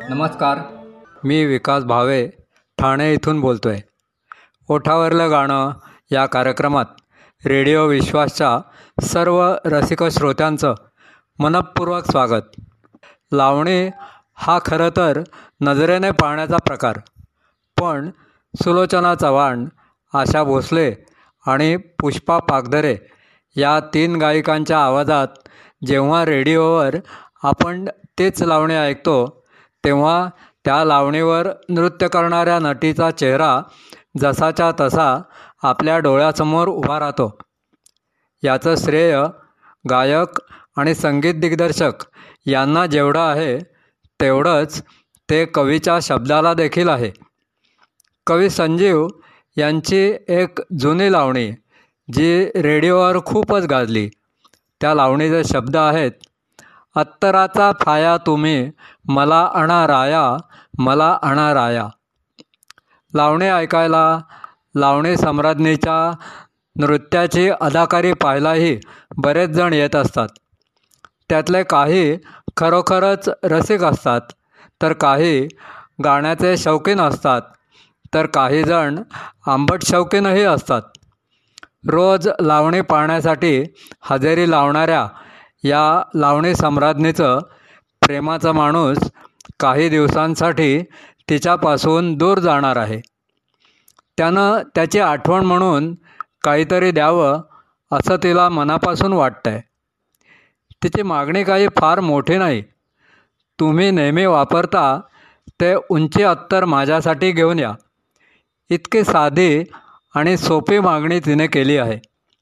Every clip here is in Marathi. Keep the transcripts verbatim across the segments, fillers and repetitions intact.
नमस्कार, मी विकास भावे ठाणे इथून बोलतो आहे. ओठावरलं गाणं या कार्यक्रमात रेडिओ विश्वासच्या सर्व रसिक श्रोत्यांचं मनःपूर्वक स्वागत. लावणी हा खरं तर नजरेने पाहण्याचा प्रकार, पण सुलोचना चव्हाण, आशा भोसले आणि पुष्पा पागधरे या तीन गायिकांच्या आवाजात जेव्हा रेडिओवर आपण तेच लावणी ऐकतो तेव्हा त्या लावणीवर नृत्य करणाऱ्या नटीचा चेहरा जसाच्या तसा आपल्या डोळ्यासमोर उभा राहतो. याचं श्रेय गायक आणि संगीत दिग्दर्शक यांना जेवढं आहे तेवढंच ते कवीच्या शब्दाला देखील आहे. कवी संजीव यांची एक जुनी लावणी जी रेडिओवर खूपच गाजली, त्या लावणीचे शब्द आहेत: अत्तराचा फाया तुम्ही मला आणा राया, मला आणा राया. लावणी ऐकायला, लावणी सम्राज्ञीच्या नृत्याची अदाकारी पाहायलाही बरेच जण येत असतात. त्यातले काही खरोखरच रसिक असतात, तर काही गाण्याचे शौकीन असतात, तर काही जण आंबट शौकीनही असतात. रोज लावणी पाहण्यासाठी हजेरी लावणाऱ्या या लावणी सम्राज्ञीचं प्रेमाचा माणूस काही दिवसांसाठी तिच्यापासून दूर जाणार आहे. त्यानं त्याची आठवण म्हणून काहीतरी द्यावं असं तिला मनापासून वाटतं आहे. तिची मागणी काही फार मोठी नाही. तुम्ही नेहमी वापरता ते उंची अत्तर माझ्यासाठी घेऊन या, इतकी साधी आणि सोपी मागणी तिने केली आहे.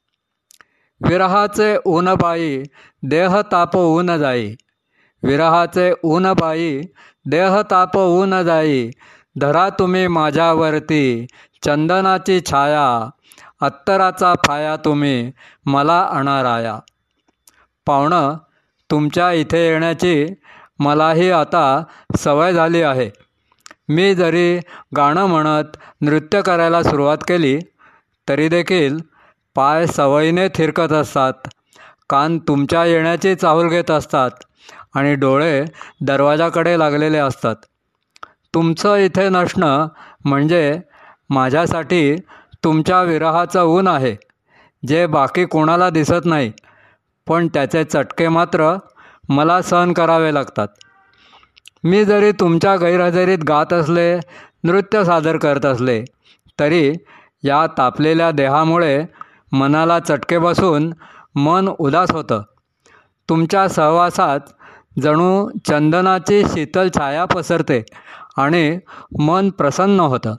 विरहाचे ऊन बाई देह ताप ऊन जाई, विरहाचे ऊन बाई देह ताप ऊन जाई, धरा तुम्ही माझ्यावरती चंदनाची छाया, अत्तराचा फाया तुम्ही मला आणा राया. पाहुणं, तुमच्या इथे येण्याची मलाही आता सवय झाली आहे. मी जरी गाणं म्हणत नृत्य करायला सुरुवात केली तरी देखील पाय सवयीने थिरकत असतात, कान तुमच्या येण्याची चाहूल घेत असतात आणि डोळे दरवाजाकडे लागलेले असतात. तुमचं इथे नसणं म्हणजे माझ्यासाठी तुमच्या विरहाचं ऊन आहे, जे बाकी कोणाला दिसत नाही, पण त्याचे चटके मात्र मला सहन करावे लागतात. मी जरी तुमच्या गैरहजेरीत गात असले, नृत्य सादर करत असले, तरी या तापलेल्या देहामुळे मनाला चटके बसून मन उदास होतं. तुमच्या सहवासात जणू चंदनाची शीतल छाया पसरते आणि मन प्रसन्न होतं.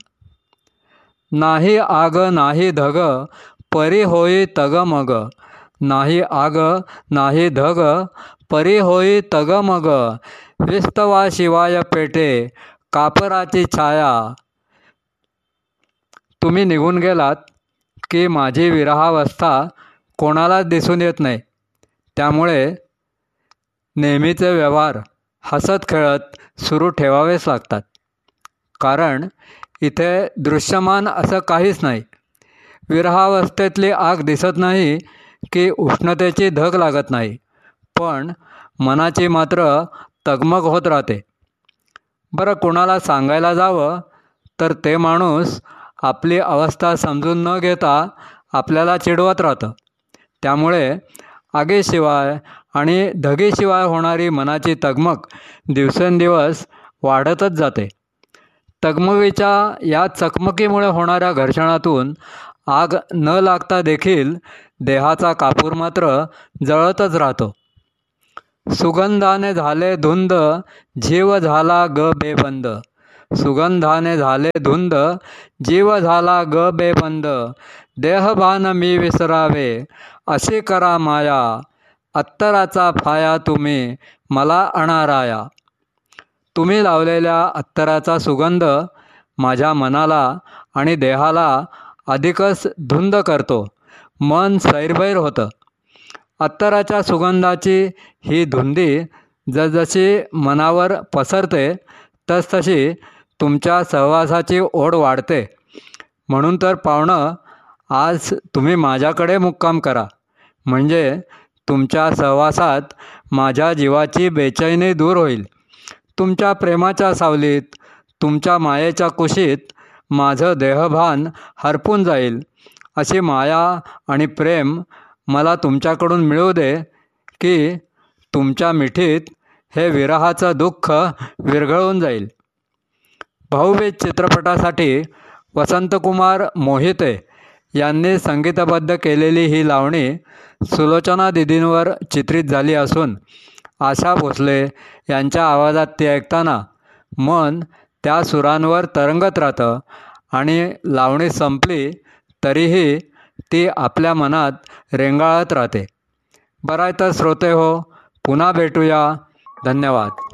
नाही आग नाही धग परी होई तग मग, नाही आग नाही धग परी होई तग मग, विस्तवा शिवाय पेटे कापराची छाया. तुम्ही निघून गेलात की माझी विरहावस्था कोणालाच दिसून येत नाही. त्यामुळे नेहमीचे व्यवहार हसत खेळत सुरू ठेवावेच लागतात, कारण इथे दृश्यमान असं काहीच नाही. विरहावस्थेतली आग दिसत नाही की उष्णतेची धग लागत नाही, पण मनाची मात्र तगमग होत राहते. बरं, कोणाला सांगायला जावं तर ते माणूस आपली अवस्था समजून न घेता आपल्याला चिडवत राहतं. त्यामुळे आगीशिवाय आणि धगीशिवाय होणारी मनाची तगमग दिवसेंदिवस वाढतच जाते. तगमगीच्या या चकमकीमुळे होणाऱ्या घर्षणातून आग न लागता देखील देहाचा कापूर मात्र जळतच राहतो. सुगंधाने झाले धुंद जीव झाला ग बेबंद, सुगंधाने झाले धुंद जीव झाला ग बेबंद, देहभान मी विसरावे अशी करा माया, अत्तराचा फाया तुम्ही मला आणा राया. तुम्ही लावलेल्या अत्तराचा सुगंध माझ्या मनाला आणि देहाला अधिकच धुंद करतो. मन सैरभैर होतं. अत्तराच्या सुगंधाची ही धुंदी जसजशी मनावर पसरते तसतशी तुमच्या सहवासाची ओढ वाढते. म्हणून तर पाहुणं, आज तुम्ही माझ्याकडे मुक्काम करा, म्हणजे तुमच्या सहवासात माझ्या जीवाची बेचैनी दूर होईल. तुमच्या प्रेमाच्या सावलीत, तुमच्या मायेच्या कुशीत माझं देहभान हरपून जाईल. अशी माया आणि प्रेम मला तुमच्याकडून मिळू दे की तुमच्या मिठीत हे विरहाचं दुःख विरघळून जाईल. भाऊबीज चित्रपटासाठी वसंतकुमार मोहिते यांनी संगीतबद्ध केलेली ही लावणी सुलोचना दीदींवर चित्रित झाली असून आशा भोसले यांच्या आवाजात ती ऐकताना मन त्या सुरांवर तरंगत राहतं आणि लावणी संपली तरीही ती आपल्या मनात रेंगाळत राहते. बरं आहे तर श्रोते हो, पुन्हा भेटूया. धन्यवाद.